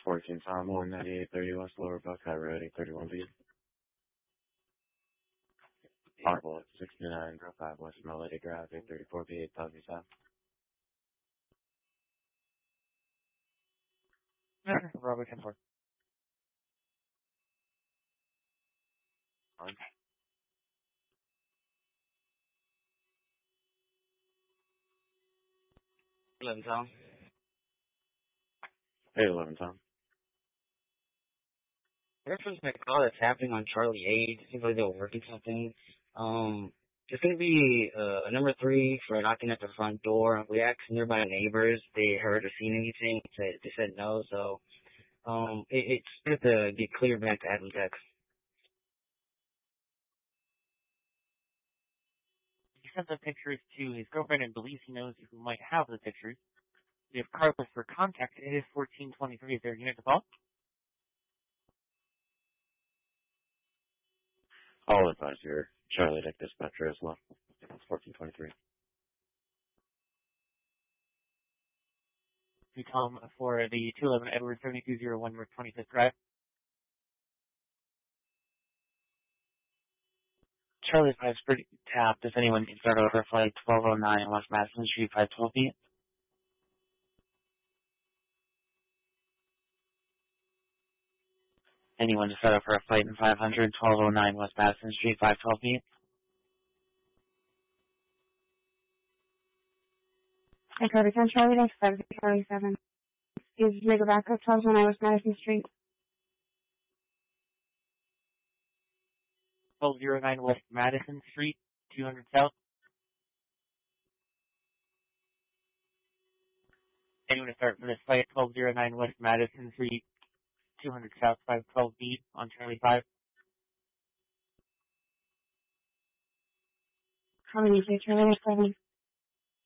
14 Tom, 19830 West Lower Buckeye Road, 831 B. Audible at 6905 West Melody Drive, 834 B, 8000 South. Robert 10-4. On. 11 Tom. Hey, 11 Tom. Reference my call that's happening on Charlie 8. It seems like they were working something. It's going to be a number 3 for knocking at the front door. We asked nearby neighbors if they heard or seen anything. They said no, so it's good to get clear back to Adam Tex. He sent the pictures to his girlfriend and believes he knows who might have the pictures. We have Carlos for contact. It is 1423. Is there a unit to call? I'll advise your Charlie Deck dispatcher as well. 1423. We come for the 211 Edward 7201 North 25th Drive. Charlie 5 is pretty tapped. If anyone can start over flight 1209 West Madison Street, 512 feet. Anyone to set up for a flight in 500, 1209 West Madison Street, 512 feet. Hi, Cody 10 Charlie Deck, 527. Is Mega Backup 1209 West Madison Street. 1209 West Madison Street, 200 South. Anyone to start for this flight, 1209 West Madison Street, 200 South, 512 feet on Charlie 5. How many say Charlie Deck 7?